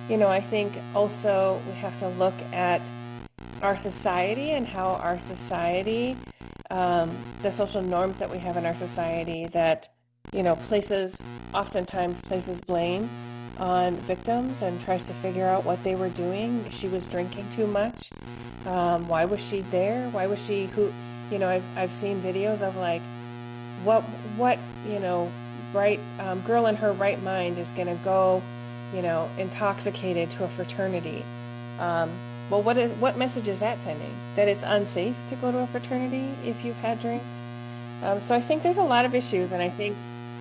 I think also we have to look at our society and how our society, the social norms that we have in our society that, oftentimes places blame on victims and tries to figure out what they were doing. She was drinking too much. Why was she there? Why was she I've seen videos of like, what, right, girl in her right mind is going to go, intoxicated to a fraternity. Well, what message is that sending? That it's unsafe to go to a fraternity if you've had drinks? So I think there's a lot of issues, and I think,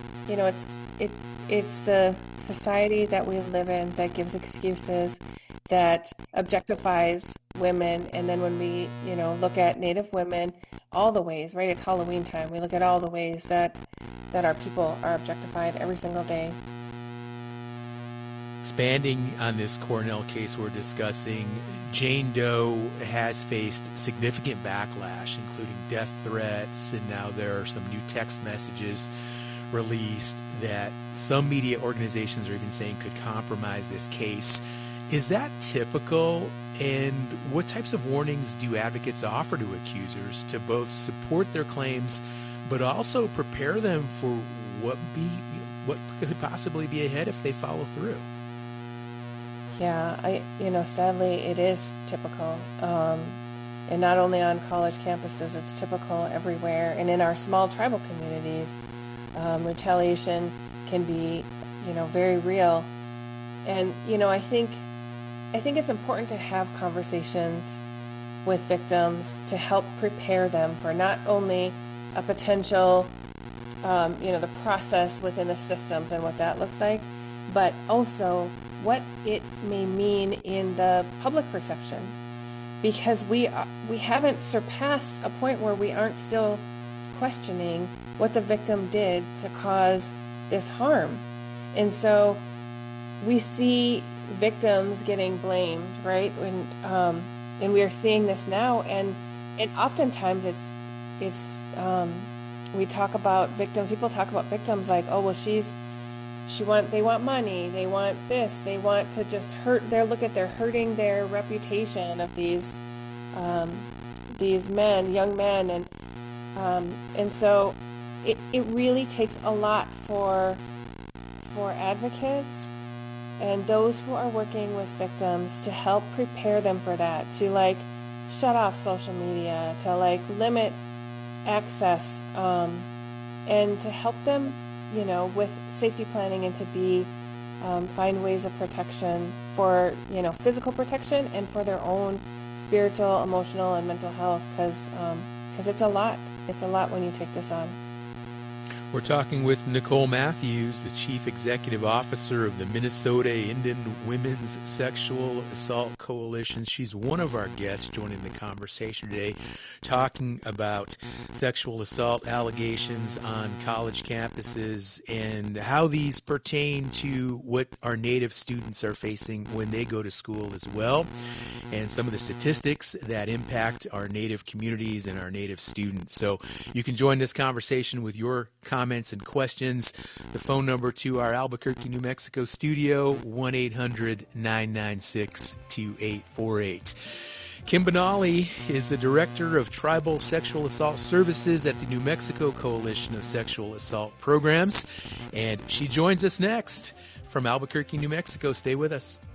it's the society that we live in that gives excuses, that objectifies women, and then when we, look at Native women, all the ways, right? It's Halloween time. We look at all the ways that our people are objectified every single day. Expanding on this Cornell case we're discussing, Jane Doe has faced significant backlash, including death threats, and now there are some new text messages released that some media organizations are even saying could compromise this case. Is that typical? And what types of warnings do advocates offer to accusers to both support their claims but also prepare them for what could possibly be ahead if they follow through? Yeah, sadly, it is typical. And not only on college campuses, it's typical everywhere. And in our small tribal communities, retaliation can be, very real. And, I think it's important to have conversations with victims to help prepare them for not only a potential, the process within the systems and what that looks like, but also what it may mean in the public perception, because we haven't surpassed a point where we aren't still questioning what the victim did to cause this harm. And so we see victims getting blamed, right? And we are seeing this now, and oftentimes it's we talk about victims. People talk about victims like, oh well, they want money, they want this, they want to just hurt. They're hurting their reputation of these young men, and so it really takes a lot for advocates and those who are working with victims to help prepare them for that, to like shut off social media, to like limit access, and to help them, with safety planning, and to find ways of protection for, physical protection and for their own spiritual, emotional, and mental health, because it's a lot. It's a lot when you take this on. We're talking with Nicole Matthews, the Chief Executive Officer of the Minnesota Indian Women's Sexual Assault Coalition. She's one of our guests joining the conversation today, talking about sexual assault allegations on college campuses and how these pertain to what our Native students are facing when they go to school as well, and some of the statistics that impact our Native communities and our Native students. So you can join this conversation with your comments and questions. The phone number to our Albuquerque, New Mexico studio, 1-800-996-2848. Kim Benally is the Director of Tribal Sexual Assault Services at the New Mexico Coalition of Sexual Assault Programs, and she joins us next from Albuquerque, New Mexico. Stay with us.